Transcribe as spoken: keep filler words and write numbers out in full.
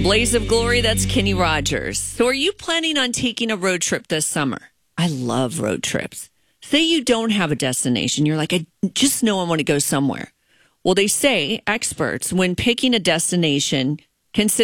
Blaze of Glory, that's Kenny Rogers. So are you planning on taking a road trip this summer? I love road trips. Say you don't have a destination. You're like, I just know I want to go somewhere. Well, they say experts, when picking a destination, consider